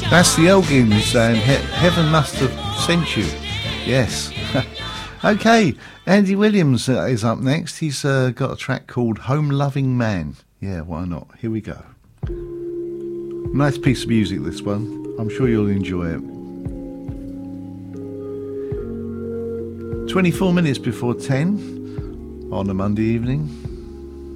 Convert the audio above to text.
That's the Elgins saying heaven must have sent you. Yes. Okay, Andy Williams is up next. He's got a track called Home Loving Man. Yeah, why not? Here we go. Nice piece of music, this one. I'm sure you'll enjoy it. 24 minutes before 10 on a Monday evening.